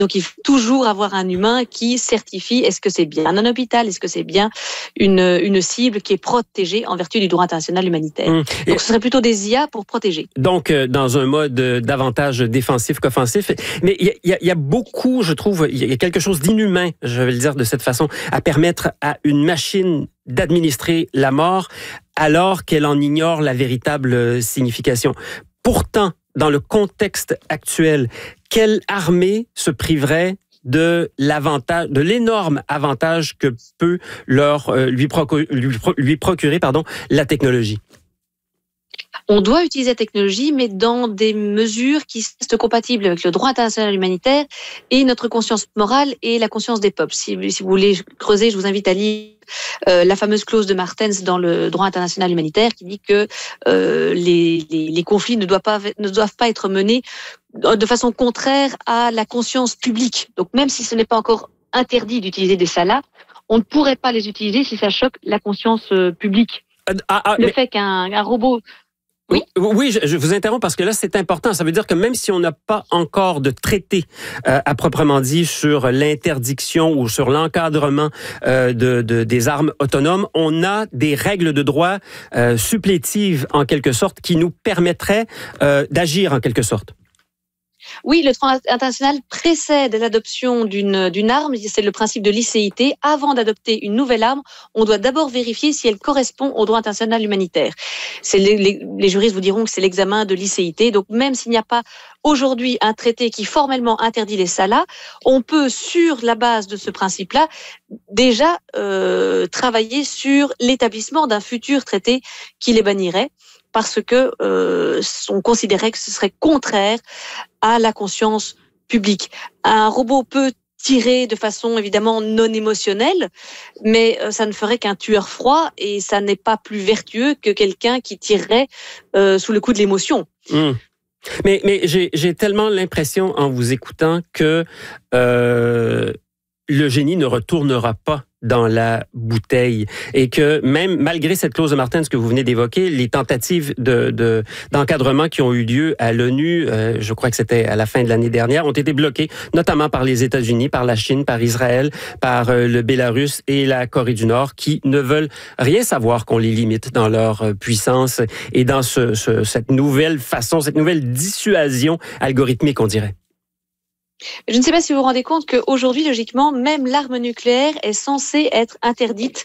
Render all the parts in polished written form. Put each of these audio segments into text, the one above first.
Donc, il faut toujours avoir un humain qui certifie est-ce que c'est bien un hôpital, est-ce que c'est bien une cible qui est protégée en vertu du droit international humanitaire. Donc, ce serait plutôt des IA pour protéger. Donc, dans un mode davantage défensif qu'offensif. Mais il y a beaucoup, je trouve, il y a quelque chose d'inhumain, je vais le dire de cette façon, à permettre à une machine d'administrer la mort alors qu'elle en ignore la véritable signification. Pourtant, dans le contexte actuel, quelle armée se priverait de l'énorme avantage que peut lui procurer la technologie? On doit utiliser la technologie, mais dans des mesures qui restent compatibles avec le droit international humanitaire et notre conscience morale et la conscience des peuples. Si vous voulez creuser, je vous invite à lire la fameuse clause de Martens dans le droit international humanitaire qui dit que les conflits ne doivent pas être menés de façon contraire à la conscience publique. Donc même si ce n'est pas encore interdit d'utiliser des salats, on ne pourrait pas les utiliser si ça choque la conscience publique. Fait qu'un robot... Oui, je vous interromps parce que là, c'est important. Ça veut dire que même si on n'a pas encore de traité à proprement dit sur l'interdiction ou sur l'encadrement des armes autonomes, on a des règles de droit supplétives, en quelque sorte, qui nous permettraient d'agir, en quelque sorte. Oui, le droit international précède l'adoption d'une arme, c'est le principe de licéité. Avant d'adopter une nouvelle arme, on doit d'abord vérifier si elle correspond au droit international humanitaire. Les juristes vous diront que c'est l'examen de licéité. Donc même s'il n'y a pas aujourd'hui un traité qui formellement interdit les salats, on peut, sur la base de ce principe-là, déjà travailler sur l'établissement d'un futur traité qui les bannirait, parce que on considérait que ce serait contraire à la conscience publique. Un robot peut tirer de façon évidemment non émotionnelle, mais ça ne ferait qu'un tueur froid et ça n'est pas plus vertueux que quelqu'un qui tirerait sous le coup de l'émotion. Mais j'ai tellement l'impression en vous écoutant que le génie ne retournera pas dans la bouteille et que même malgré cette clause de Martens que vous venez d'évoquer, les tentatives d'encadrement qui ont eu lieu à l'ONU, je crois que c'était à la fin de l'année dernière, ont été bloquées, notamment par les États-Unis, par la Chine, par Israël, par le Bélarus et la Corée du Nord, qui ne veulent rien savoir qu'on les limite dans leur puissance et dans cette nouvelle façon, cette nouvelle dissuasion algorithmique, on dirait. Je ne sais pas si vous vous rendez compte qu'aujourd'hui, logiquement, même l'arme nucléaire est censée être interdite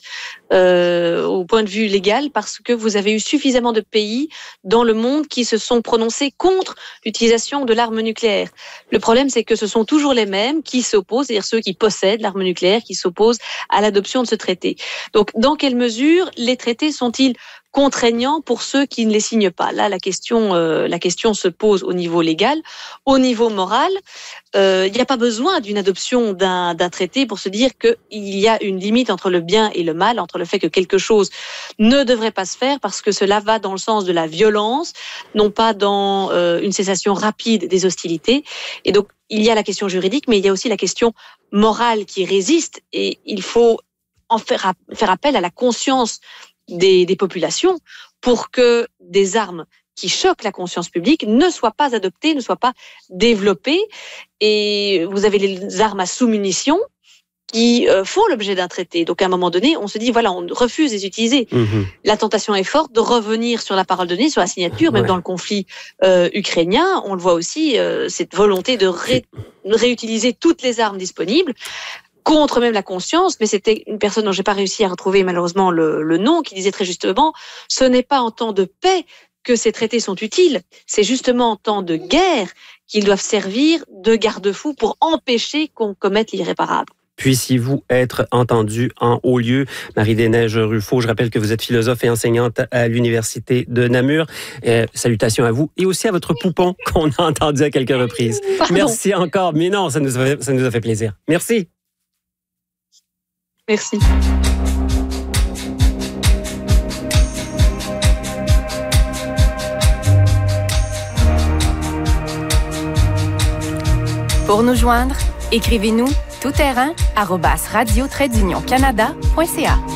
au point de vue légal parce que vous avez eu suffisamment de pays dans le monde qui se sont prononcés contre l'utilisation de l'arme nucléaire. Le problème, c'est que ce sont toujours les mêmes qui s'opposent, c'est-à-dire ceux qui possèdent l'arme nucléaire, qui s'opposent à l'adoption de ce traité. Donc, dans quelle mesure les traités sont-ils contraignants pour ceux qui ne les signent pas? Là, la question se pose au niveau légal. Au niveau moral, il n'y a pas besoin d'une adoption d'un traité pour se dire qu'il y a une limite entre le bien et le mal, entre le fait que quelque chose ne devrait pas se faire parce que cela va dans le sens de la violence, non pas dans une cessation rapide des hostilités. Et donc, il y a la question juridique, mais il y a aussi la question morale qui résiste et il faut en faire appel à la conscience des populations pour que des armes qui choquent la conscience publique ne soient pas adoptées, ne soient pas développées. Et vous avez les armes à sous-munitions qui font l'objet d'un traité. Donc à un moment donné, on se dit, voilà, on refuse de les utiliser. La tentation est forte de revenir sur la parole donnée, sur la signature, même dans le conflit ukrainien. On le voit aussi, cette volonté de réutiliser toutes les armes disponibles, contre même la conscience, mais c'était une personne dont j'ai pas réussi à retrouver malheureusement le nom, qui disait très justement, ce n'est pas en temps de paix que ces traités sont utiles, c'est justement en temps de guerre qu'ils doivent servir de garde-fou pour empêcher qu'on commette l'irréparable. Puissiez-vous être entendu en haut lieu. Marie-Des-Neiges Ruffo, je rappelle que vous êtes philosophe et enseignante à l'Université de Namur. Salutations à vous et aussi à votre poupon qu'on a entendu à quelques reprises. Pardon. Merci encore. Mais non, ça nous a fait plaisir. Merci. Merci. Pour nous joindre, écrivez-nous toutterrain@radio-canada.ca.